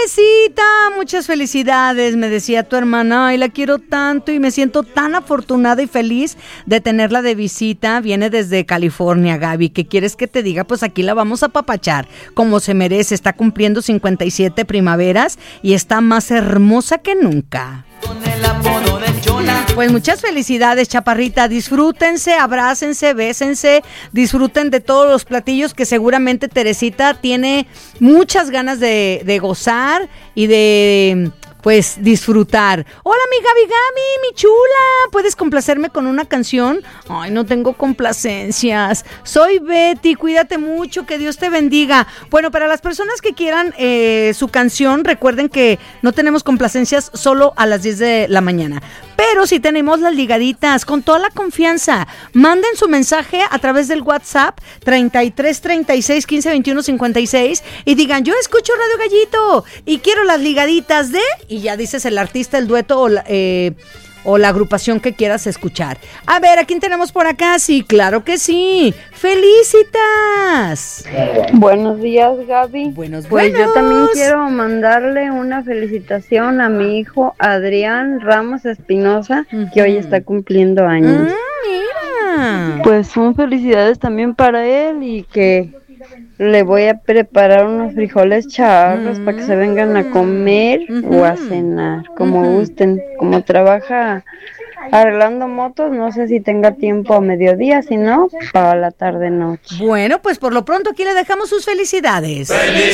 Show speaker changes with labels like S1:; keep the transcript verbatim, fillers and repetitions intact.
S1: Teresita, muchas felicidades, me decía tu hermana, ay, la quiero tanto y me siento tan afortunada y feliz de tenerla de visita. Viene desde California, Gaby. ¿Qué quieres que te diga? Pues aquí la vamos a apapachar como se merece. Está cumpliendo cincuenta y siete primaveras y está más hermosa que nunca. Con el apodo de Chola. Pues muchas felicidades, chaparrita. Disfrútense, abrácense, bésense, disfruten de todos los platillos que seguramente Teresita tiene muchas ganas de, de gozar y de, pues, disfrutar. Hola, mi Gaby Gaby, mi chula. ¿Puedes complacerme con una canción? Ay, no tengo complacencias. Soy Betty, cuídate mucho, que Dios te bendiga. Bueno, para las personas que quieran eh, su canción, recuerden que no tenemos complacencias solo a las diez de la mañana. Pero sí tenemos las ligaditas, con toda la confianza. Manden su mensaje a través del WhatsApp treinta y tres, treinta y seis, quince, veintiuno, cincuenta y seis y digan, yo escucho Radio Gallito y quiero las ligaditas de... Y ya dices el artista, el dueto o la, eh, o la agrupación que quieras escuchar. A ver, ¿a quién tenemos por acá? Sí, claro que sí. ¡Felicitas!
S2: Buenos días, Gaby.
S1: Buenos,
S2: Pues
S1: buenos.
S2: yo también quiero mandarle una felicitación a mi hijo Adrián Ramos Espinosa, uh-huh. que hoy está cumpliendo años.
S1: Mm, mira.
S2: Pues son felicidades también para él y que le voy a preparar unos frijoles charros mm. para que se vengan a comer uh-huh. o a cenar, como uh-huh. gusten. Como trabaja arreglando motos, no sé si tenga tiempo a mediodía, si no, para la tarde-noche.
S1: Bueno, pues por lo pronto aquí le dejamos sus felicidades. ¡Feliz!